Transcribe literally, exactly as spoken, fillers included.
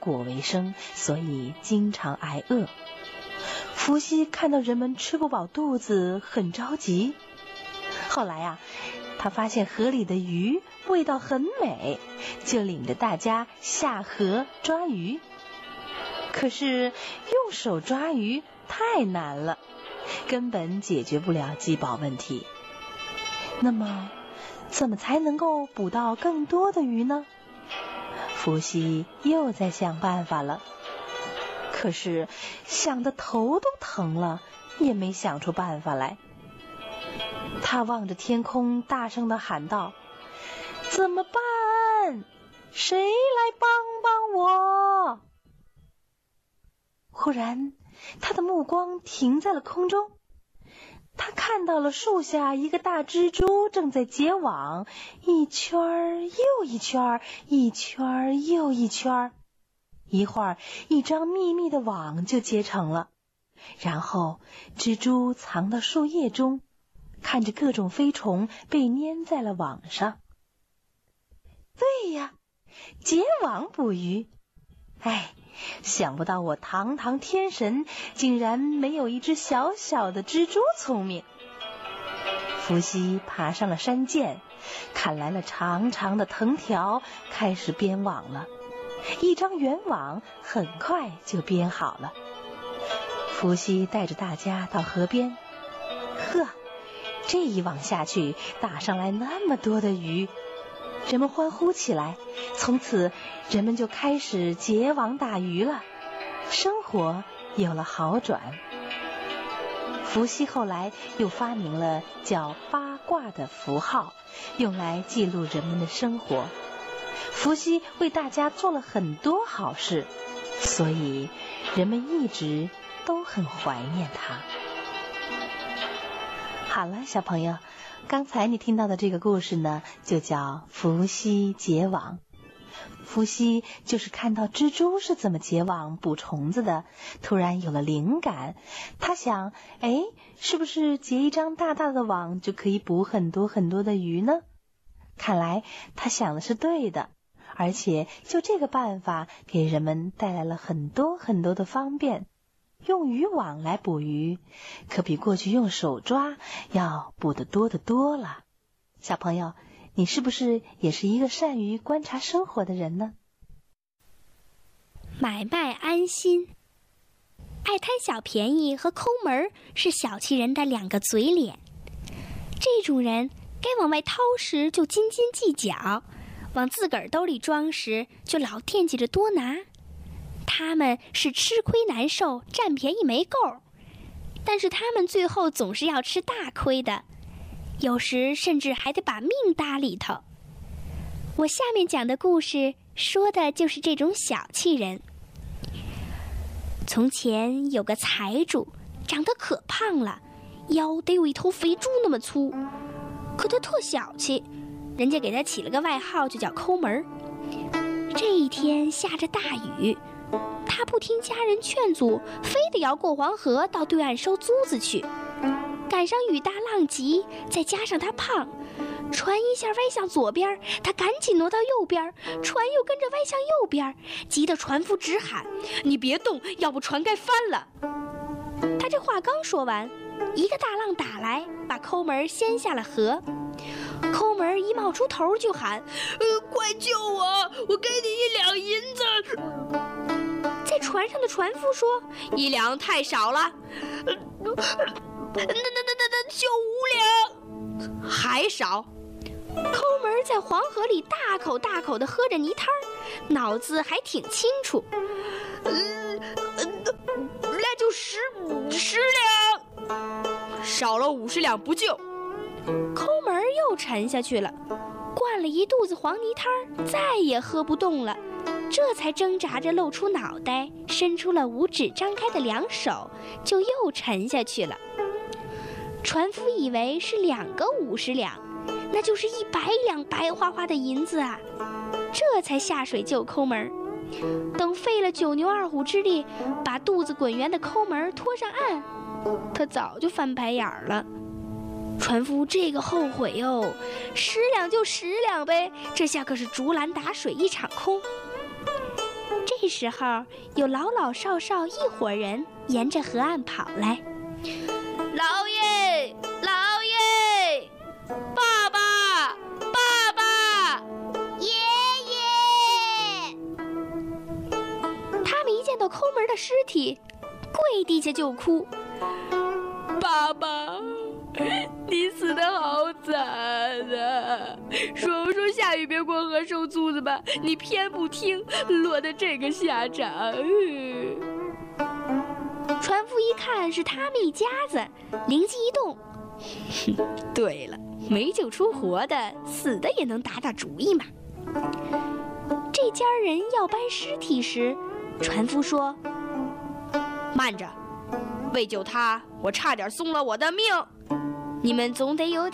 果为生，所以经常挨饿。伏羲看到人们吃不饱肚子，很着急。后来啊，他发现河里的鱼味道很美，就领着大家下河抓鱼。可是用手抓鱼太难了，根本解决不了饥饱问题。那么怎么才能够捕到更多的鱼呢？伏羲又在想办法了，可是想得头都疼了，也没想出办法来。他望着天空，大声地喊道：怎么办？谁来帮帮我？忽然他的目光停在了空中，他看到了树下一个大蜘蛛正在结网，一圈又一圈，一圈又一圈。一会儿一张密密的网就结成了，然后蜘蛛藏到树叶中，看着各种飞虫被粘在了网上。对呀，结网捕鱼。哎，想不到我堂堂天神竟然没有一只小小的蜘蛛聪明。伏羲爬上了山涧，砍来了长长的藤条，开始编网了。一张圆网很快就编好了。伏羲带着大家到河边，呵，这一网下去，打上来那么多的鱼，人们欢呼起来。从此人们就开始结网打鱼了，生活有了好转。伏羲后来又发明了叫八卦的符号，用来记录人们的生活。伏羲为大家做了很多好事，所以人们一直都很怀念他。好了，小朋友，刚才你听到的这个故事呢，就叫伏羲结网。伏羲就是看到蜘蛛是怎么结网捕虫子的，突然有了灵感。他想，哎，是不是结一张大大的网就可以捕很多很多的鱼呢？看来他想的是对的，而且就这个办法给人们带来了很多很多的方便。用渔网来捕鱼，可比过去用手抓要捕得多得多了。小朋友，你是不是也是一个善于观察生活的人呢？ 买卖安心。爱贪小便宜和抠门是小气人的两个嘴脸。这种人该往外掏时就斤斤计较，往自个儿兜里装时就老惦记着多拿。他们是吃亏难受，占便宜没够，但是他们最后总是要吃大亏的，有时甚至还得把命搭里头。我下面讲的故事说的就是这种小气人。从前有个财主，长得可胖了，腰得有一头肥猪那么粗，可他特小气，人家给他起了个外号，就叫抠门。这一天下着大雨，他不听家人劝阻，非得要过黄河到对岸收租子去。赶上雨大浪急，再加上他胖，船一下歪向左边，他赶紧挪到右边，船又跟着歪向右边，急得船夫直喊：你别动，要不船该翻了。他这话刚说完，一个大浪打来，把抠门掀下了河。抠门一冒出头就喊：呃，快救我，我给你一两银子。在船上的船夫说：一两太少了，呃、那那那那那就五两，还少。抠门在黄河里大口大口地喝着泥汤，脑子还挺清楚。呃，那就十十两，少了五十两不救。抠门又沉下去了，灌了一肚子黄泥汤，再也喝不动了，这才挣扎着露出脑袋，伸出了五指张开的两手，就又沉下去了。船夫以为是两个五十两，那就是一百两白花花的银子啊，这才下水救抠门。等费了九牛二虎之力，把肚子滚圆的抠门拖上岸，他早就翻白眼了。船夫这个后悔哟，十两就十两呗，这下可是竹篮打水一场空。这这时候，有老老少少一伙人沿着河岸跑来。老爷，老爷，爸爸，爸爸， 爷爷！ 他们一见到抠门的尸体，跪地下就哭。爸爸，你死得好惨啊！说不说下雨别过河受租子吧，你偏不听，落得这个下场。船夫一看是他们一家子，灵机一动，对了，没救出活的，死的也能打打主意嘛。这家人要搬尸体时，船夫说：“慢着，为救他，我差点送了我的命。你们总得有点